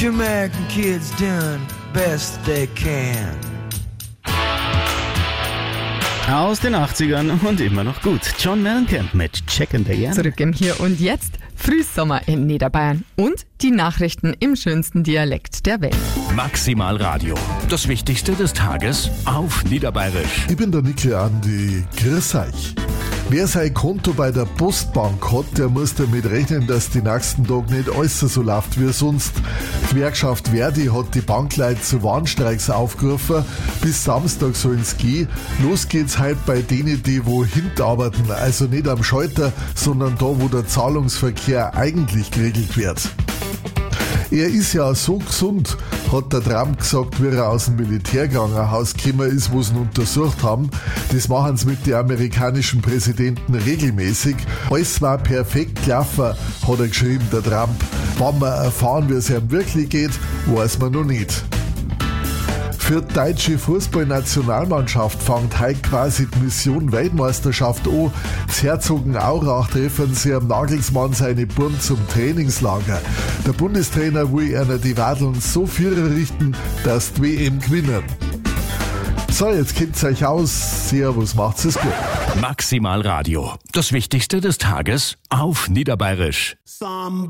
you American kids doing best they can. Aus den 80ern und immer noch gut. John Mellencamp mit Checkin' Again. Zurück im Hier und Jetzt. Frühsommer in Niederbayern und die Nachrichten im schönsten Dialekt der Welt. Maximal Radio. Das Wichtigste des Tages auf Niederbayerisch. Ich bin der Nickel Andi. Grüß euch. Wer sein Konto bei der Postbank hat, der muss damit rechnen, dass die nächsten Tage nicht alles so läuft wie sonst. Die Gewerkschaft Verdi hat die Bankleute zu Warnstreiks aufgerufen. Bis Samstag sollen's gehen. Los geht's heute bei denen, die wo hintarbeiten. Also nicht am Schalter, sondern da, wo der Zahlungsverkehr eigentlich geregelt wird. Er ist ja so gesund, hat der Trump gesagt, wie er aus dem Militärkrankenhaus gekommen ist, wo sie ihn untersucht haben. Das machen sie mit den amerikanischen Präsidenten regelmäßig. Alles war perfekt gelaufen, hat er geschrieben, der Trump. Wann wir erfahren, wie es ihm wirklich geht, weiß man noch nicht. Für die deutsche Fußballnationalmannschaft fängt heute quasi die Mission Weltmeisterschaft an. Das Herzogenaurach treffen sie am Nagelsmann seine Buben zum Trainingslager. Der Bundestrainer will einer die Wadeln so Führer richten, dass die WM gewinnen. So, jetzt kennt's euch aus. Servus, macht's es gut. Maximal Radio. Das Wichtigste des Tages auf Niederbayerisch.